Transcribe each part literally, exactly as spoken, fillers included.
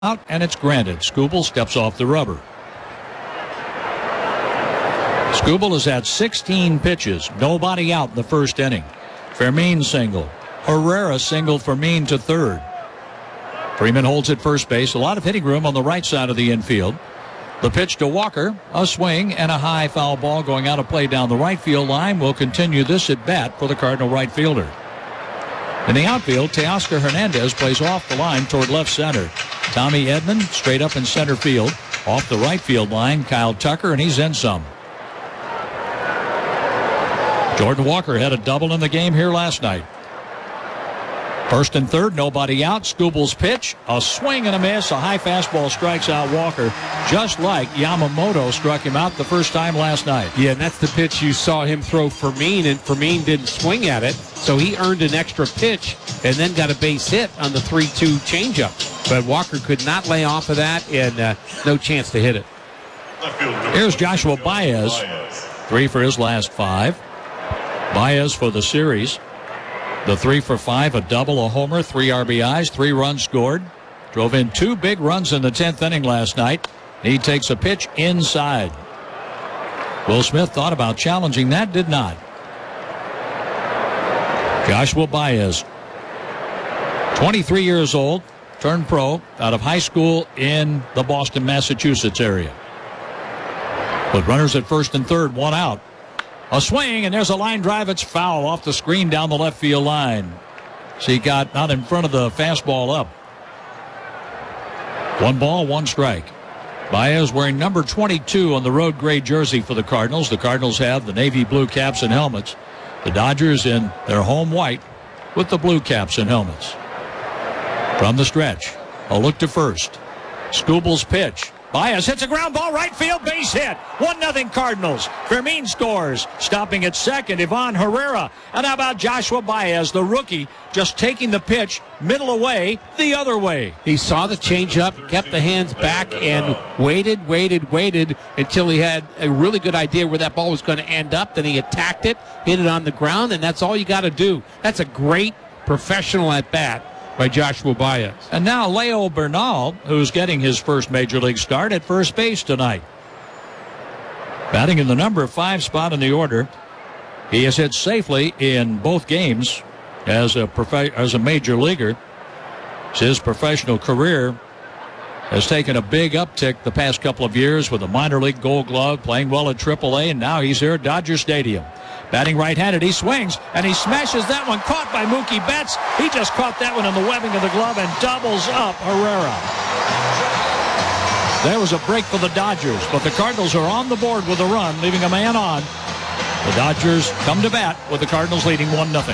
Out, and it's granted. Skubal steps off the rubber. Skubal has had sixteen pitches. Nobody out in the first inning. Fermin single. Herrera singled Fermin to third. Freeman holds at first base. A lot of hitting room on the right side of the infield. The pitch to Walker. A swing and a high foul ball going out of play down the right field line will continue this at bat for the Cardinal right fielder. In the outfield, Teoscar Hernandez plays off the line toward left center. Tommy Edman straight up in center field. Off the right field line, Kyle Tucker, and he's in some. Jordan Walker had a double in the game here last night. First and third, nobody out. Skubal's pitch, a swing and a miss. A high fastball strikes out Walker, just like Yamamoto struck him out the first time last night. Yeah, and that's the pitch you saw him throw Fermin, and Fermin didn't swing at it, so he earned an extra pitch and then got a base hit on the three two changeup. But Walker could not lay off of that, and uh, no chance to hit it. Here's Joshua Baez, three for his last five. Baez for the series. The three for five, a double, a homer, three R B Is, three runs scored. Drove in two big runs in the tenth inning last night. He takes a pitch inside. Will Smith thought about challenging that, did not. Joshua Baez, twenty-three years old, turned pro out of high school in the Boston, Massachusetts area. With runners at first and third, one out. A swing, and there's a line drive. It's foul off the screen down the left field line. So he got out in front of the fastball up. One ball, one strike. Baez wearing number twenty-two on the road gray jersey for the Cardinals. The Cardinals have the navy blue caps and helmets. The Dodgers in their home white with the blue caps and helmets. From the stretch, a look to first. Skubal's pitch. Baez hits a ground ball, right field, base hit. one nothing Cardinals. Fermin scores. Stopping at second, Ivan Herrera. And how about Joshua Baez, the rookie, just taking the pitch middle away, the other way. He saw the changeup, kept the hands back, and waited, waited, waited until he had a really good idea where that ball was going to end up. Then he attacked it, hit it on the ground, and that's all you got to do. That's a great professional at bat by Joshua Baez. And now Leo Bernal, who's getting his first major league start at first base tonight. Batting in the number five spot in the order. He has hit safely in both games as a prof- as a major leaguer. His professional career has taken a big uptick the past couple of years with a minor league gold glove, playing well at triple A, and now he's here at Dodger Stadium. Batting right-handed, he swings, and he smashes that one, caught by Mookie Betts. He just caught that one in the webbing of the glove and doubles up Herrera. There was a break for the Dodgers, but the Cardinals are on the board with a run, leaving a man on. The Dodgers come to bat with the Cardinals leading one nothing.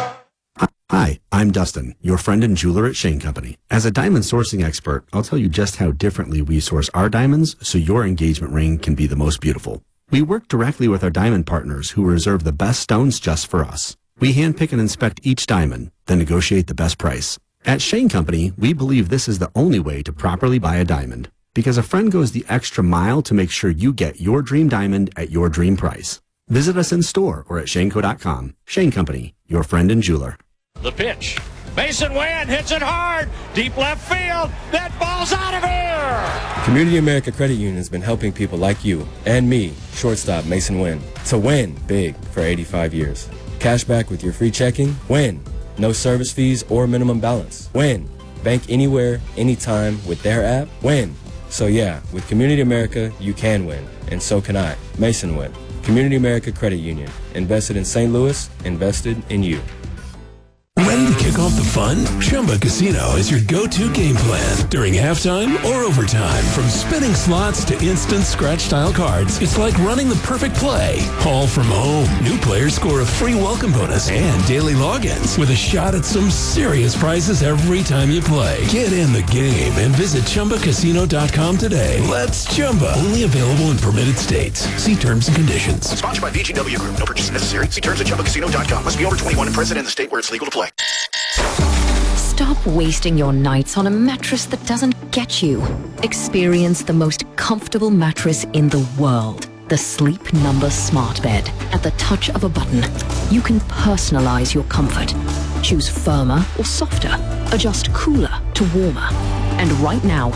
Hi, I'm Dustin, your friend and jeweler at Shane Company. As a diamond sourcing expert, I'll tell you just how differently we source our diamonds so your engagement ring can be the most beautiful. We work directly with our diamond partners who reserve the best stones just for us. We handpick and inspect each diamond, then negotiate the best price. At Shane Company, we believe this is the only way to properly buy a diamond, because a friend goes the extra mile to make sure you get your dream diamond at your dream price. Visit us in store or at shaneco dot com. Shane Company, your friend and jeweler. The pitch. Mason Wynn hits it hard. Deep left field. That ball's out of here. Community America Credit Union has been helping people like you and me, shortstop Mason Wynn, to win big for eighty-five years. Cash back with your free checking. Win. No service fees or minimum balance. Win. Bank anywhere, anytime with their app. Win. So yeah, with Community America, you can win. And so can I. Mason Wynn. Community America Credit Union. Invested in Saint Louis. Invested in you. Ready to kick off the fun? Chumba Casino is your go-to game plan during halftime or overtime. From spinning slots to instant scratch-style cards, it's like running the perfect play, all from home. New players score a free welcome bonus and daily logins with a shot at some serious prizes every time you play. Get in the game and visit Chumba Casino dot com today. Let's Chumba. Only available in permitted states. See terms and conditions. Sponsored by V G W Group. No purchase necessary. See terms at Chumba Casino dot com. Must be over twenty-one and present in the state where it's legal to play. Stop wasting your nights on a mattress that doesn't get you. Experience the most comfortable mattress in the world. The Sleep Number Smart Bed. At the touch of a button, you can personalize your comfort. Choose firmer or softer. Adjust cooler to warmer. And right now,